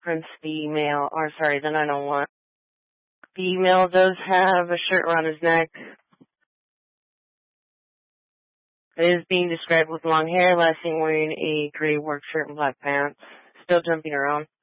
reference the email, or sorry, the 901. The email does have a shirt around his neck. It is being described with long hair, last seen wearing a gray work shirt and black pants. Still jumping around.